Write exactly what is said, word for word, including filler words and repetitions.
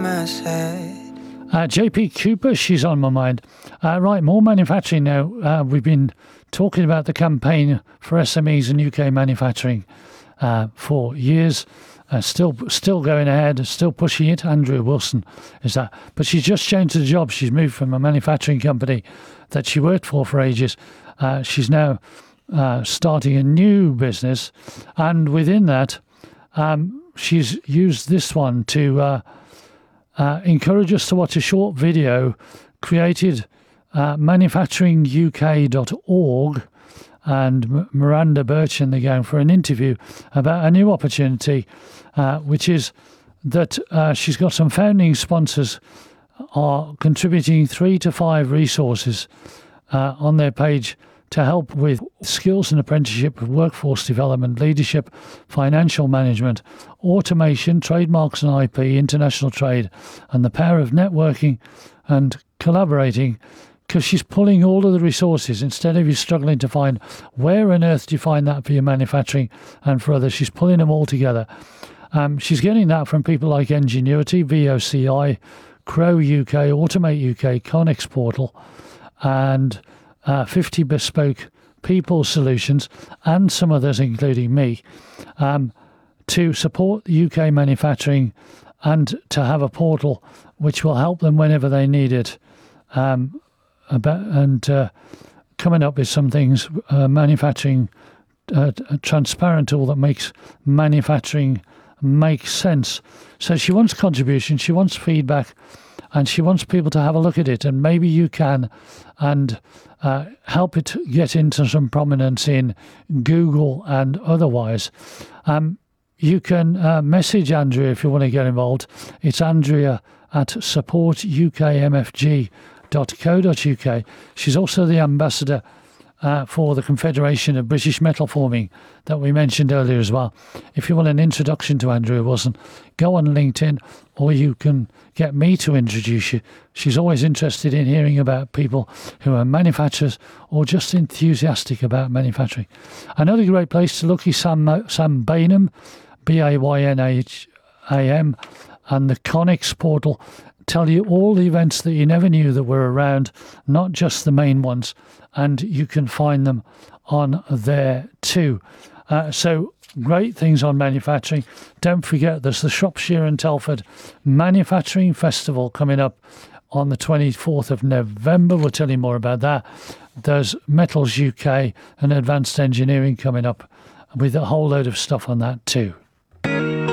message. Uh, J P Cooper, she's on my mind. Uh, right, more manufacturing now. Uh, we've been talking about the campaign for S M Es and U K manufacturing uh, for years. Uh, still still going ahead, still pushing it. Andrea Wilson is that. But she's just changed the job. She's moved from a manufacturing company that she worked for for ages. Uh, she's now uh, starting a new business. And within that, um, she's used this one to... Uh, Uh, encourage us to watch a short video created uh, manufacturing U K dot org and M- Miranda Birch and the gang for an interview about a new opportunity, uh, which is that uh, she's got some founding sponsors are contributing three to five resources uh, on their page to help with skills and apprenticeship, workforce development, leadership, financial management, automation, trademarks and I P, international trade, and the power of networking and collaborating, because she's pulling all of the resources. Instead of you struggling to find where on earth do you find that for your manufacturing and for others, she's pulling them all together. Um, she's getting that from people like Ingenuity, V O C I, Crow U K, Automate U K, Connex Portal, and Uh, fifty bespoke people solutions and some others, including me, um, to support U K manufacturing and to have a portal which will help them whenever they need it. Um, about, and uh, coming up with some things, uh, manufacturing, uh, a transparent tool that makes manufacturing make sense. So she wants contribution, she wants feedback, and she wants people to have a look at it, and maybe you can, and uh, help it get into some prominence in Google and otherwise. Um, you can uh, message Andrea if you want to get involved. It's Andrea at support U K M F G dot co dot U K. She's also the ambassador Uh, for the Confederation of British Metal Forming that we mentioned earlier as well. If you want an introduction to Andrea Wilson, go on LinkedIn, or you can get me to introduce you. She's always interested in hearing about people who are manufacturers or just enthusiastic about manufacturing. Another great place to look is Sam, Sam Baynham, B A Y N H A M, and the Connex portal tell you all the events that you never knew that were around, not just the main ones, and you can find them on there too. Uh, so great things on manufacturing. Don't forget, there's the Shropshire and Telford Manufacturing Festival coming up on the twenty-fourth of November. We'll tell you more about that. There's Metals U K and Advanced Engineering coming up with a whole load of stuff on that too.